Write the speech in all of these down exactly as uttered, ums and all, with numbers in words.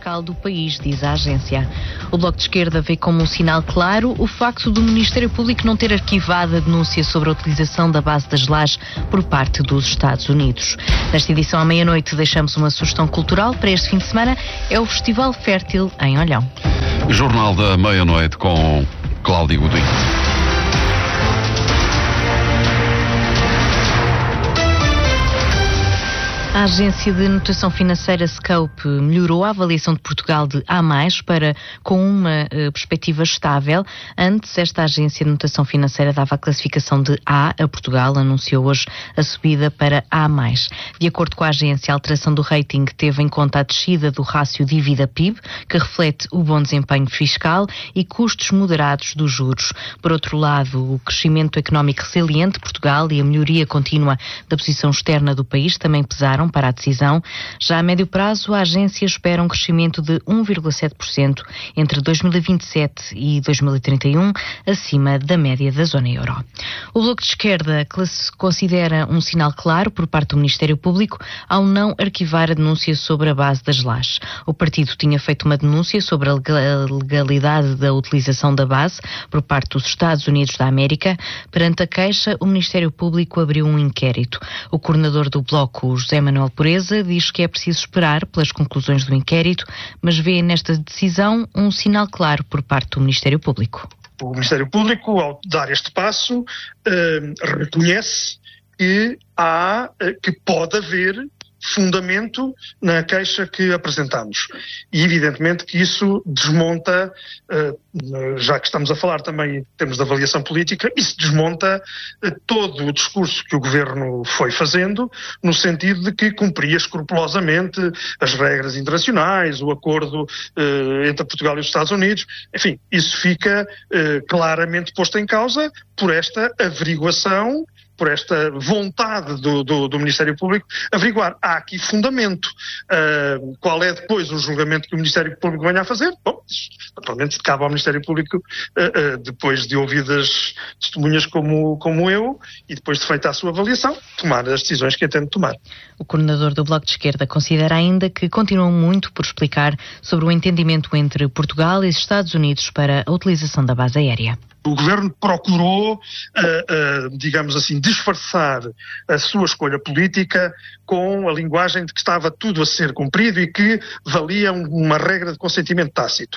fiscal do país, diz a agência. O Bloco de Esquerda vê como um sinal claro o facto do Ministério Público não ter arquivado a denúncia sobre a utilização da base das lajes por parte dos Estados Unidos. Nesta edição à meia-noite deixamos uma sugestão cultural para este fim de semana, é o Festival Fértil em Olhão. Jornal da meia-noite com Cláudio Godinho. A agência de notação financeira Scope melhorou a avaliação de Portugal de A mais, para com uma uh, perspectiva estável. Antes, esta agência de notação financeira dava a classificação de A a Portugal, anunciou hoje a subida para A mais. De acordo com a agência, a alteração do rating teve em conta a descida do rácio dívida-P I B, que reflete o bom desempenho fiscal e custos moderados dos juros. Por outro lado, o crescimento económico resiliente de Portugal e a melhoria contínua da posição externa do país também pesaram para a decisão. Já a médio prazo, a agência espera um crescimento de um vírgula sete por cento entre dois mil e vinte e sete e dois mil e trinta e um, acima da média da zona euro. O Bloco de Esquerda considera um sinal claro por parte do Ministério Público ao não arquivar a denúncia sobre a base das lajes. O partido tinha feito uma denúncia sobre a legalidade da utilização da base por parte dos Estados Unidos da América. Perante a queixa, o Ministério Público abriu um inquérito. O coordenador do Bloco, José Manuel Pureza, diz que é preciso esperar pelas conclusões do inquérito, mas vê nesta decisão um sinal claro por parte do Ministério Público. O Ministério Público, ao dar este passo, eh, reconhece que há, eh, que pode haver fundamento na queixa que apresentamos. E evidentemente que isso desmonta, já que estamos a falar também em termos de avaliação política, isso desmonta todo o discurso que o Governo foi fazendo, no sentido de que cumpria escrupulosamente as regras internacionais, o acordo entre Portugal e os Estados Unidos. Enfim, isso fica claramente posto em causa por esta averiguação, por esta vontade do, do, do Ministério Público averiguar. Há aqui fundamento. Uh, qual é depois o julgamento que o Ministério Público venha a fazer? Bom, naturalmente cabe ao Ministério Público, uh, uh, depois de ouvidas testemunhas como, como eu, e depois de feita a sua avaliação, tomar as decisões que entende tomar. O coordenador do Bloco de Esquerda considera ainda que continuam muito por explicar sobre o entendimento entre Portugal e os Estados Unidos para a utilização da base aérea. O Governo procurou, uh, uh, digamos assim, disfarçar a sua escolha política com a linguagem de que estava tudo a ser cumprido e que valia uma regra de consentimento tácito.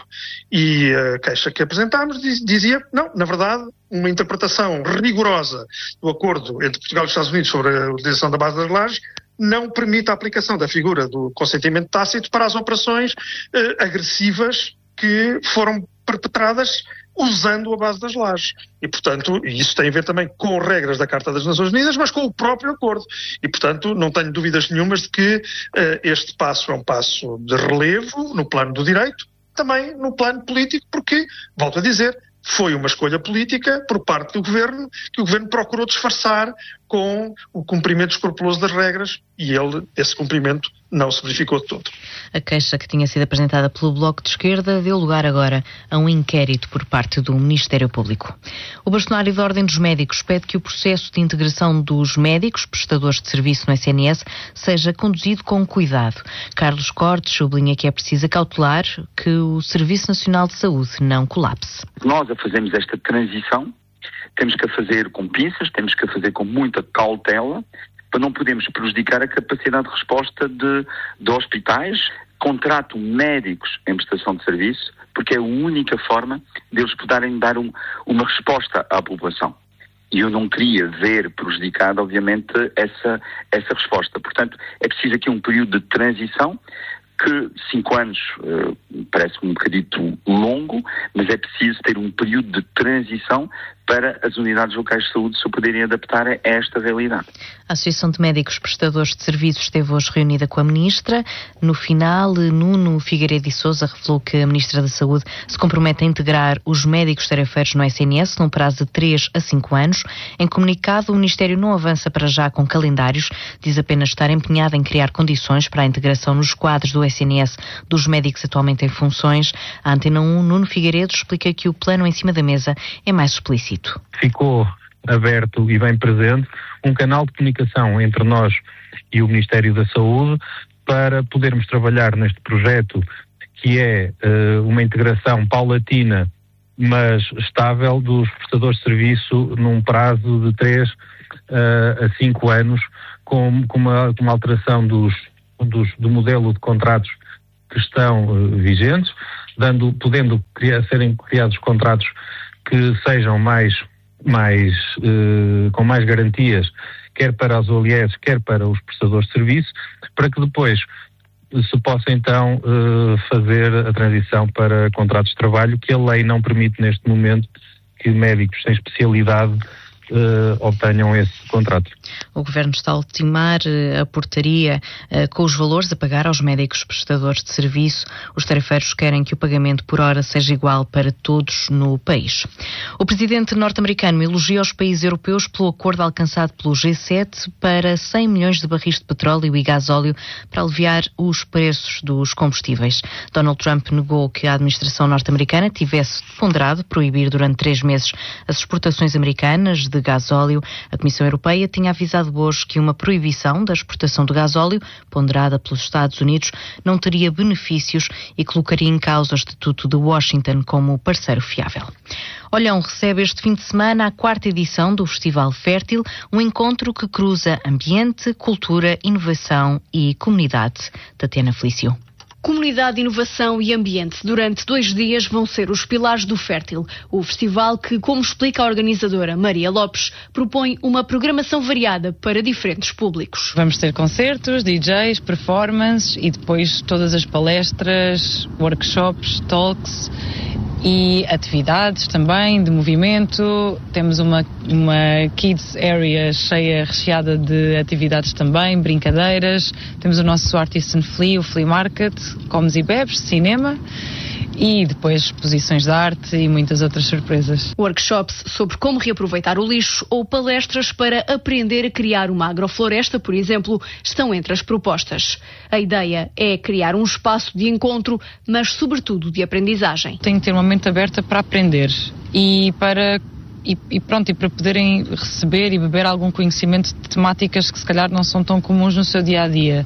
E a queixa que apresentámos dizia, não, na verdade, uma interpretação rigorosa do acordo entre Portugal e os Estados Unidos sobre a utilização da base das lajes não permite a aplicação da figura do consentimento tácito para as operações uh, agressivas que foram perpetradas usando a base das lajes. E, portanto, isso tem a ver também com regras da Carta das Nações Unidas, mas com o próprio acordo. E, portanto, não tenho dúvidas nenhumas de que uh, este passo é um passo de relevo no plano do direito, também no plano político, porque, volto a dizer, foi uma escolha política por parte do Governo, que o Governo procurou disfarçar com o cumprimento escrupuloso das regras, e ele, esse cumprimento não se verificou de todo. A queixa que tinha sido apresentada pelo Bloco de Esquerda deu lugar agora a um inquérito por parte do Ministério Público. O bastonário da Ordem dos Médicos pede que o processo de integração dos médicos, prestadores de serviço no S N S, seja conduzido com cuidado. Carlos Cortes sublinha que é preciso acautelar que o Serviço Nacional de Saúde não colapse. Nós a fazemos esta transição, temos que a fazer com pinças, temos que a fazer com muita cautela, para não podermos prejudicar a capacidade de resposta de, de hospitais. Contratam médicos em prestação de serviço, porque é a única forma deles poderem dar um, uma resposta à população. E eu não queria ver prejudicada, obviamente, essa, essa resposta. Portanto, é preciso aqui um período de transição, que cinco anos uh, parece um bocadito longo, mas é preciso ter um período de transição para as unidades locais de saúde se poderem adaptar a esta realidade. A Associação de Médicos Prestadores de Serviços esteve hoje reunida com a Ministra. No final, Nuno Figueiredo de Sousa revelou que a Ministra da Saúde se compromete a integrar os médicos tarefeiros no S N S num prazo de três a cinco anos. Em comunicado, o Ministério não avança para já com calendários, diz apenas estar empenhado em criar condições para a integração nos quadros do S N S dos médicos atualmente em funções. A Antena um, Nuno Figueiredo explica que o plano em cima da mesa é mais explícito. Ficou aberto e bem presente um canal de comunicação entre nós e o Ministério da Saúde para podermos trabalhar neste projeto que é uh, uma integração paulatina, mas estável, dos prestadores de serviço num prazo de três uh, a cinco anos, com, com, uma, com uma alteração dos, dos, do modelo de contratos que estão uh, vigentes, dando, podendo criar, serem criados contratos que sejam mais, mais, uh, com mais garantias, quer para os O L S, quer para os prestadores de serviço, para que depois se possa então uh, fazer a transição para contratos de trabalho, que a lei não permite neste momento que médicos sem especialidade Uh, obtenham esse contrato. O Governo está a ultimar uh, a portaria uh, com os valores a pagar aos médicos prestadores de serviço. Os tarefeiros querem que o pagamento por hora seja igual para todos no país. O presidente norte-americano elogia os países europeus pelo acordo alcançado pelo G sete para cem milhões de barris de petróleo e gasóleo para aliviar os preços dos combustíveis. Donald Trump negou que a administração norte-americana tivesse ponderado proibir durante três meses as exportações americanas de gasóleo. A Comissão Europeia tinha avisado hoje que uma proibição da exportação de gasóleo, ponderada pelos Estados Unidos, não teria benefícios e colocaria em causa o estatuto de Washington como parceiro fiável. Olhão recebe este fim de semana a quarta edição do Festival Fértil, um encontro que cruza ambiente, cultura, inovação e comunidade. Tatiana Felício. Comunidade, inovação e ambiente. Durante dois dias vão ser os pilares do Fértil. O festival que, como explica a organizadora Maria Lopes, propõe uma programação variada para diferentes públicos. Vamos ter concertos, D Js, performances e depois todas as palestras, workshops, talks e atividades também de movimento. Temos uma, uma kids area cheia, recheada de atividades também, brincadeiras. Temos o nosso Artisan Flea, o Flea Market, comes e bebes, cinema e depois exposições de arte e muitas outras surpresas. Workshops sobre como reaproveitar o lixo ou palestras para aprender a criar uma agrofloresta, por exemplo, estão entre as propostas. A ideia é criar um espaço de encontro, mas sobretudo de aprendizagem. Tem que ter uma mente aberta para aprender e para E, e pronto, e para poderem receber e beber algum conhecimento de temáticas que se calhar não são tão comuns no seu dia-a-dia.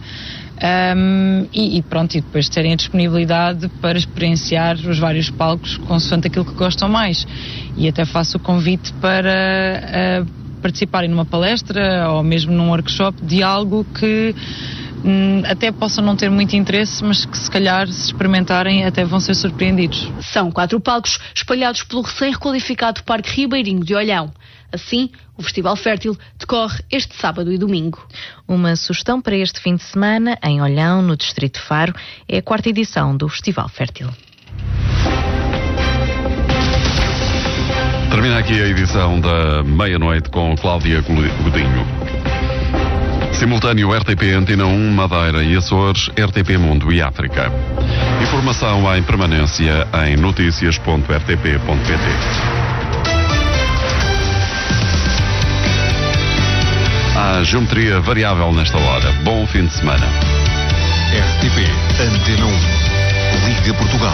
Um, e, e pronto, e depois terem a disponibilidade para experienciar os vários palcos consoante aquilo que gostam mais. E até faço o convite para uh, participarem numa palestra ou mesmo num workshop de algo que Hum, até possam não ter muito interesse, mas que se calhar, se experimentarem, até vão ser surpreendidos. São quatro palcos espalhados pelo recém-requalificado Parque Ribeirinho de Olhão. Assim, o Festival Fértil decorre este sábado e domingo. Uma sugestão para este fim de semana, em Olhão, no Distrito de Faro, é a quarta edição do Festival Fértil. Termina aqui a edição da meia-noite com Cláudia Godinho. Simultâneo R T P Antena um, Madeira e Açores, R T P Mundo e África. Informação em permanência em notícias ponto r t p ponto p t. Há geometria variável nesta hora. Bom fim de semana. R T P Antena um. Liga Portugal.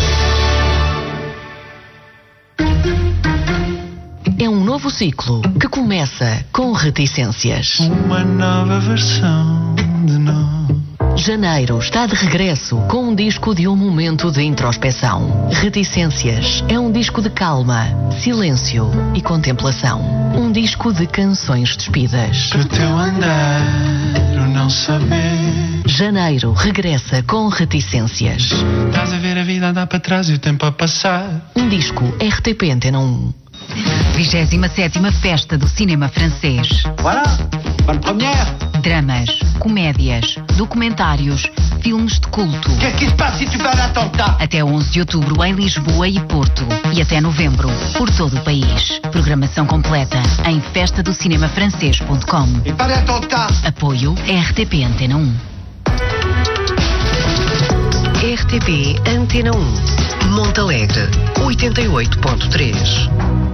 É um novo ciclo que começa com reticências. Uma nova versão de nós. Janeiro está de regresso com um disco de um momento de introspeção. Reticências é um disco de calma, silêncio e contemplação. Um disco de canções despidas. Para o teu andar, o não saber. Janeiro regressa com reticências. Estás a ver a vida andar para trás e o tempo a passar. Um disco R T P Antena um. vigésima sétima Festa do Cinema Francês. Voilà, bonne première. Dramas, comédias, documentários, filmes de culto. Qu'est-ce qui se passe si tu fais un attentat? Até onze de outubro em Lisboa e Porto. E até novembro por todo o país. Programação completa em festa do cinema francês ponto com. E para attentat. Apoio R T P Antena um. R T P Antena um. Monte Alegre, oitenta e oito ponto três.